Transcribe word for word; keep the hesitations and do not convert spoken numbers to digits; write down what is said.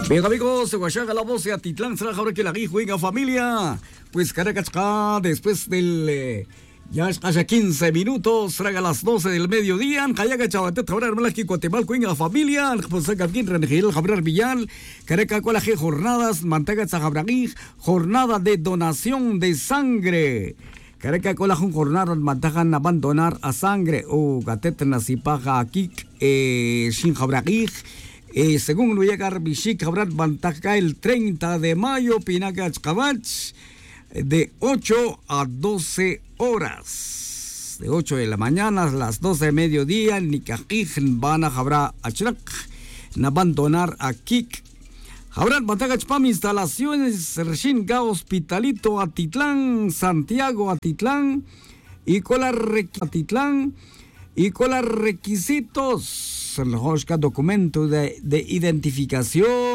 Bien amigos, se guachaga la voz de Atitlán, será ahora que la guijuega familia. Pues Caracachca, después del... Eh, ya es casi quince minutos, será a las doce del mediodía. Cayaga Chavate, ahora Hermalaki, Guatemala, Cuenga, la familia. Pues acá aquí, Renegil, Javier Villal, Careca, Cualaje, jornadas, Mantaga, Zajabragui, jornada de donación de sangre. Careca, Cualaje, jornada, Mantagan, abandonar a sangre. O Gatet, Nasipaja, aquí, eh, Shin Jabragui. Eh, según Luyegar Bishik Habrat Bantaca el treinta de mayo, Pinacach Cabach, de ocho a doce horas. De ocho de la mañana a las doce de mediodía, Nikajij van a Jabra Achrak, abandonar a Kik. Habrat Bantaca Chpam, instalaciones, Reshinga, Hospitalito, Atitlán, Santiago, Atitlán, y con la Atitlán, y con los requisitos. El documento de, de identificación.